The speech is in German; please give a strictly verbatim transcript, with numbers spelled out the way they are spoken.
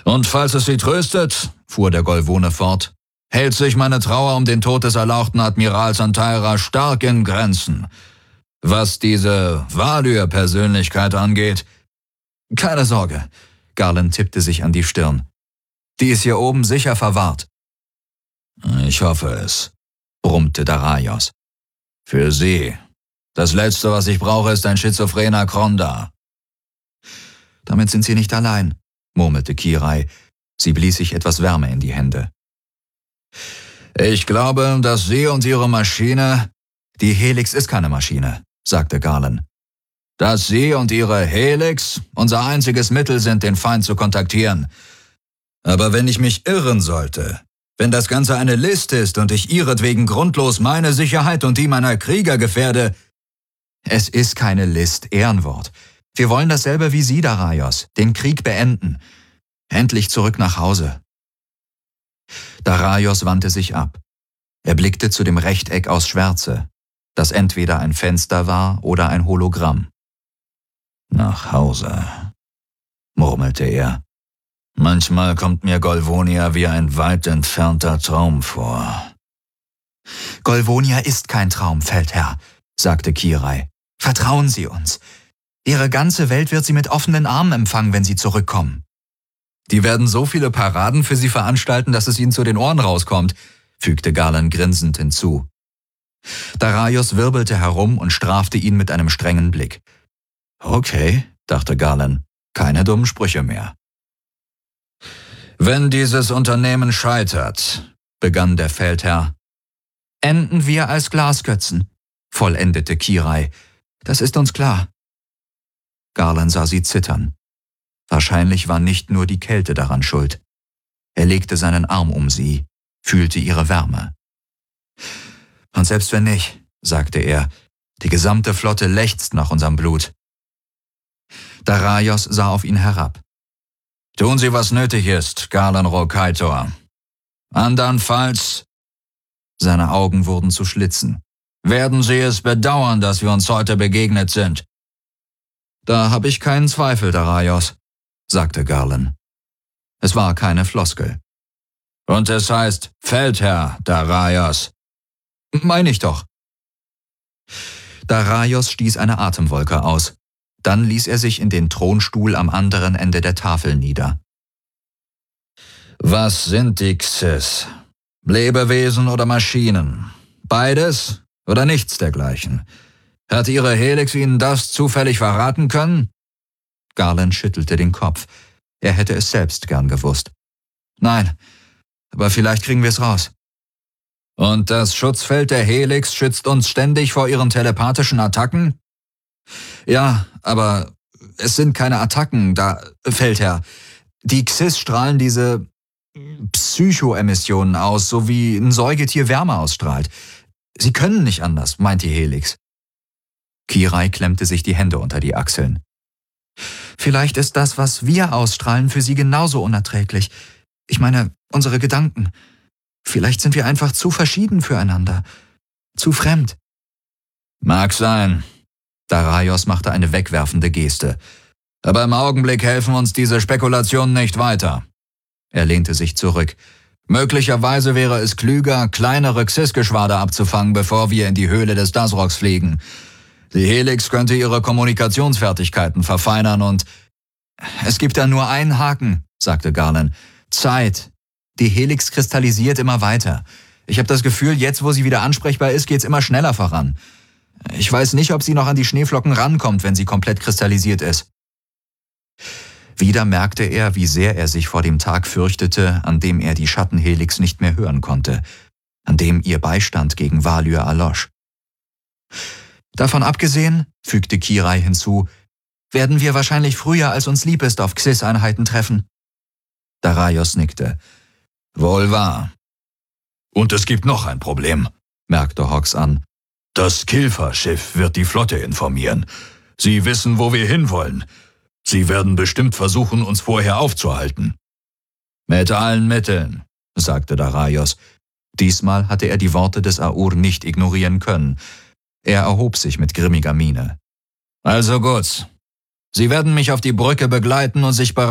Und falls es Sie tröstet, fuhr der Golvone fort, hält sich meine Trauer um den Tod des erlauchten Admirals Antaira stark in Grenzen. Was diese Valyr-Persönlichkeit angeht, keine Sorge, Garland tippte sich an die Stirn. Die ist hier oben sicher verwahrt. Ich hoffe es, brummte Daraios. Für Sie. Das Letzte, was ich brauche, ist ein schizophrener Kronda. Damit sind Sie nicht allein, murmelte Kirai. Sie blies sich etwas Wärme in die Hände. Ich glaube, dass Sie und Ihre Maschine... Die Helix ist keine Maschine, sagte Garland. Dass Sie und Ihre Helix unser einziges Mittel sind, den Feind zu kontaktieren. Aber wenn ich mich irren sollte, wenn das Ganze eine List ist und ich ihretwegen grundlos meine Sicherheit und die meiner Krieger gefährde... Es ist keine List, Ehrenwort. Wir wollen dasselbe wie Sie, Daraios, den Krieg beenden. Endlich zurück nach Hause. Daraios wandte sich ab. Er blickte zu dem Rechteck aus Schwärze, das entweder ein Fenster war oder ein Hologramm. Nach Hause, murmelte er. Manchmal kommt mir Golvonia wie ein weit entfernter Traum vor. Golvonia ist kein Traum, Feldherr, sagte Kirai. Vertrauen Sie uns. Ihre ganze Welt wird Sie mit offenen Armen empfangen, wenn Sie zurückkommen. Die werden so viele Paraden für Sie veranstalten, dass es Ihnen zu den Ohren rauskommt, fügte Garland grinsend hinzu. Daraios wirbelte herum und strafte ihn mit einem strengen Blick. Okay, dachte Garland, keine dummen Sprüche mehr. Wenn dieses Unternehmen scheitert, begann der Feldherr. Enden wir als Glasgötzen, vollendete Kirai. Das ist uns klar. Garland sah sie zittern. Wahrscheinlich war nicht nur die Kälte daran schuld. Er legte seinen Arm um sie, fühlte ihre Wärme. Und selbst wenn nicht, sagte er, die gesamte Flotte lechzt nach unserem Blut. Daraios sah auf ihn herab. Tun Sie, was nötig ist, Garland Rokaitor. Andernfalls... Seine Augen wurden zu Schlitzen. Werden Sie es bedauern, dass wir uns heute begegnet sind? Da habe ich keinen Zweifel, Daraios, sagte Garland. Es war keine Floskel. Und es heißt Feldherr Daraios. Meine ich doch. Daraios stieß eine Atemwolke aus. Dann ließ er sich in den Thronstuhl am anderen Ende der Tafel nieder. Was sind die Xys? Lebewesen oder Maschinen? Beides oder nichts dergleichen? Hat Ihre Helix Ihnen das zufällig verraten können? Garland schüttelte den Kopf. Er hätte es selbst gern gewusst. Nein, aber vielleicht kriegen wir es raus. Und das Schutzfeld der Helix schützt uns ständig vor ihren telepathischen Attacken? Ja, aber es sind keine Attacken, da, Feldherr. Die Xys strahlen diese Psychoemissionen aus, so wie ein Säugetier Wärme ausstrahlt. Sie können nicht anders, meint die Helix. Kirai klemmte sich die Hände unter die Achseln. Vielleicht ist das, was wir ausstrahlen, für Sie genauso unerträglich. Ich meine, unsere Gedanken. Vielleicht sind wir einfach zu verschieden füreinander. Zu fremd. Mag sein. Daraios machte eine wegwerfende Geste. Aber im Augenblick helfen uns diese Spekulationen nicht weiter. Er lehnte sich zurück. Möglicherweise wäre es klüger, kleinere Xys-Geschwader abzufangen, bevor wir in die Höhle des Dasroks fliegen. Die Helix könnte ihre Kommunikationsfertigkeiten verfeinern und... Es gibt da nur einen Haken, sagte Garland. Zeit. Die Helix kristallisiert immer weiter. Ich habe das Gefühl, jetzt, wo sie wieder ansprechbar ist, geht's immer schneller voran. Ich weiß nicht, ob sie noch an die Schneeflocken rankommt, wenn sie komplett kristallisiert ist. Wieder merkte er, wie sehr er sich vor dem Tag fürchtete, an dem er die Schattenhelix nicht mehr hören konnte, an dem ihr Beistand gegen Valyr erlosch. Davon abgesehen, fügte Kirai hinzu, werden wir wahrscheinlich früher, als uns lieb ist, auf Xys-Einheiten treffen. Daraios nickte. Wohl wahr. Und es gibt noch ein Problem, merkte Hawks an. Das Kilfa-Schiff wird die Flotte informieren. Sie wissen, wo wir hinwollen. Sie werden bestimmt versuchen, uns vorher aufzuhalten. Mit allen Mitteln, sagte Daraios. Diesmal hatte er die Worte des Aur nicht ignorieren können. Er erhob sich mit grimmiger Miene. Also gut. Sie werden mich auf die Brücke begleiten und sich bereit